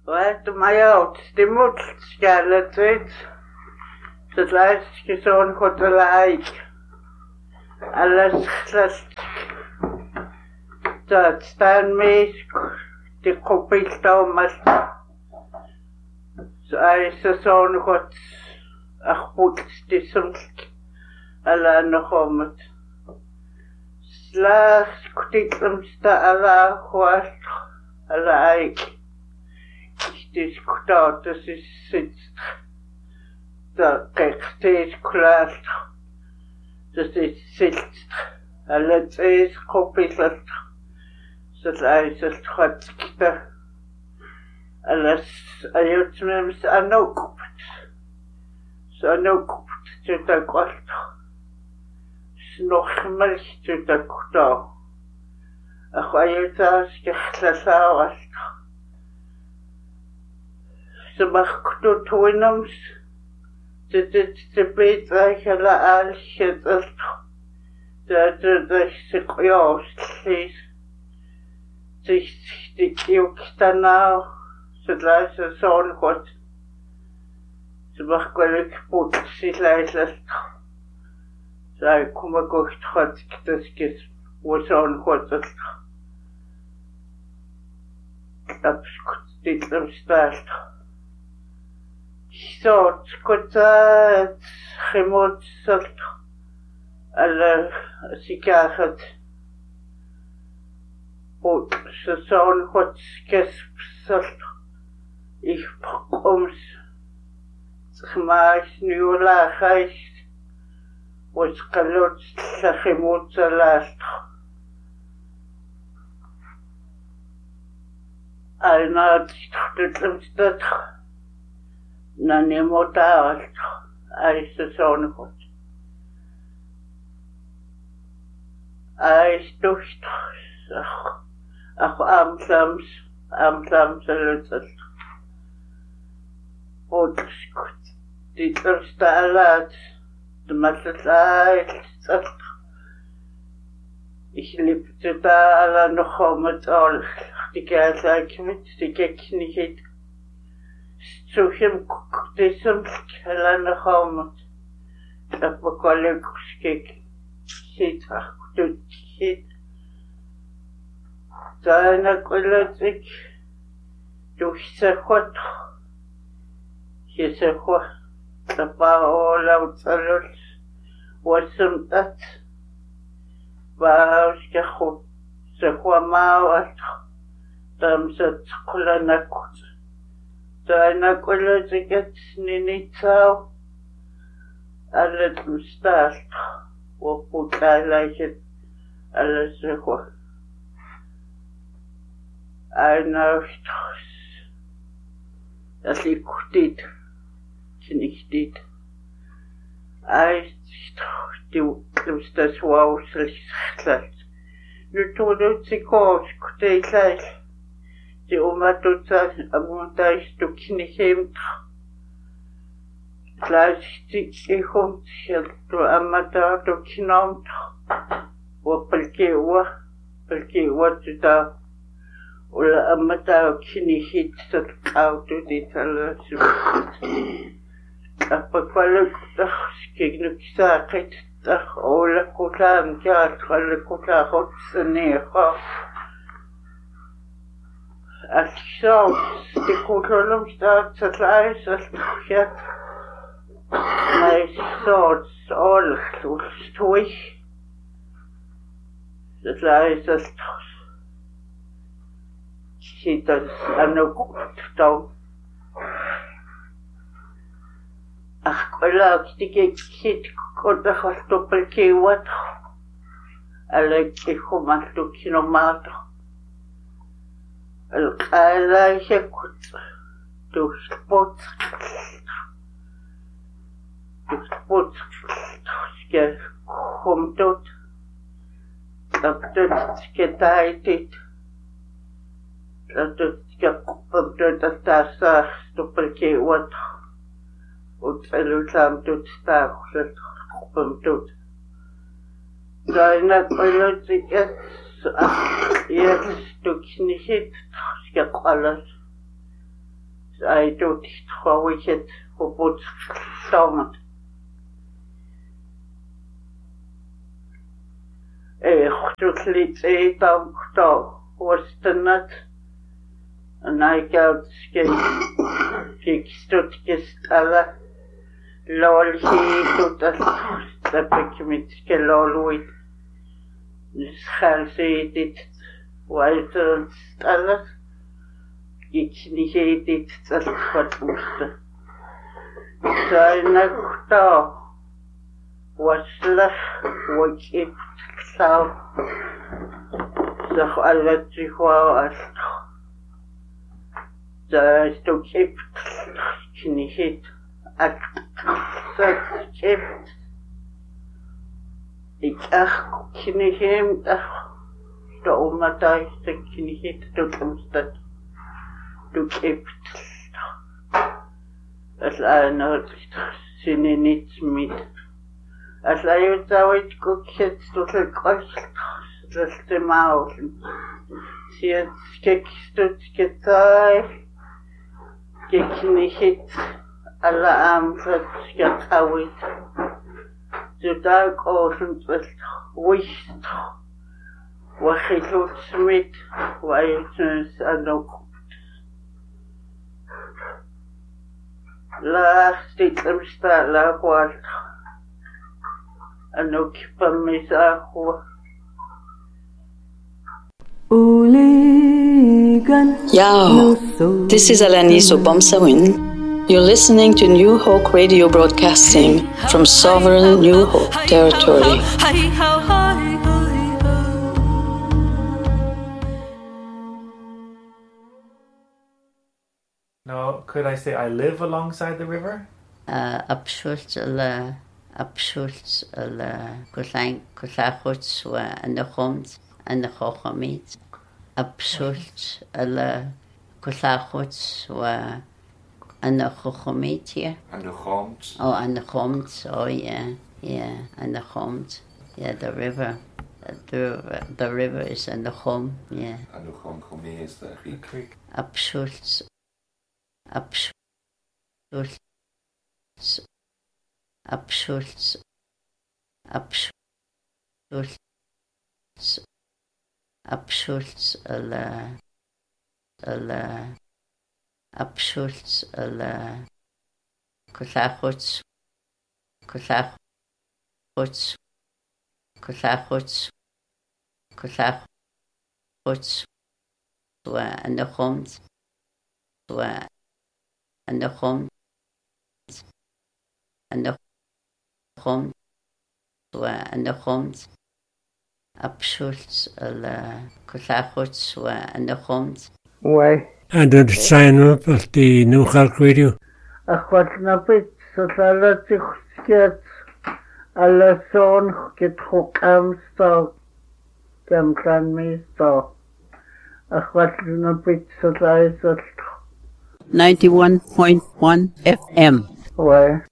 Rätt majort, det mutskallet, så läske sån kotalaik. Alles klast. Så stan mesk, det kopilta om allt. Så så sån kot achbult, det som alla något. Slags kutiklamsta alla huast, alla aik. Diskutaat sit da steeds klaast dus dit zit alles is kopieert dat hij het gaat alles ayot mems anok zo anok zit daar kwart nog maar zit daar kwart ach ayot as geklasawas ze mag tot toenams de beter gela alsjet de se koos lees zich die ook nou ze luisteren zo'n god ze mag gelukkig goed zich luisteren zij komen goed god dat is wat zo'n god dat dit staat zo kota gemot salt alle sigaret und zo'n god salt ik koms gemaakt nu laagheid wat kalot gemot salast alna dat na nemota ai se zo'n god ai stocht ach amsams lutsat und die stalat de matlai ich liebte da alla noch mit all die gleich mit die geknigit so hem desem alla noch mit dat bekolle skik sit ach du sit Zana kolatik durch serhot hier serhot da paola utsalut wasum dat va uskho serhot maat tam sat kolana kut Zana kolatik ninitsau allet mustast wo putalait alles serhot das liegt dit nicht dit du das wow schlecht nu tut sie koos gleich die Oma tut das am da ist du nicht hem gleich die kommt du am da du knaut wo pelke wa da Ola amata kini hit sat out to the talas. Apakwala kutak skignu kisa kit tak ola kutam kya kala kutak hot saneha. Assault the kutalum start supplies as yet. My thoughts all stoic. The lies as She does no stone. Ach, kolla, die kit kota hostopel kiwat. Alle kihuman tu kinomato. El kala hekut. Tu spot. Ske komtot. Taptot ske taitit. Dat het daar stoppeltje wat uitzaam doet staan dat op doet. Zijn het wel eerst stukje niet, schep alles. I do nicht traurig robot stammt. Chutlit dank da was tennat. En I got stut gestalla. Lol hi tut as lepek mit skeloluit. Schalse dit weiter alles. Ich nicht dit das Quatschmuster. Seine da was ich so sag alle sich war as da ist doch nicht at gibt ich ach nicht da da ist nicht du kommst du gibt es eine sinne nichts mit als ich da ich guck jetzt du das Thema sie jetzt kriegst du gezeigt ich nicht alle Abend getauet so da großen was ruhig was ich mit weil es noch la stitlem stala qual anok pamisa ko Yao, this is Alaniso Bomsawin. You're listening to New Hope Radio broadcasting from sovereign New Hope territory. No, could I say I live alongside the river? Abschult alle kutlachutz wa anachomt anachochamit. Abschult alle kutlachutz wa anachochamit here. Anachomt. Oh, anachomt. Oh, yeah, anachomt. Yeah, the river. The river is Anachom. Yeah. Anachom is the creek. Abschult. Alla kutlachutz wa anachomt wa anachomt abschult alla kutlachutz wa anachomt. Why? And then sign up at the New Hope Radio. Wat napit so alle zich alle zo'n getrokken dem kan meester. Wat napit so 91.1 FM. Why?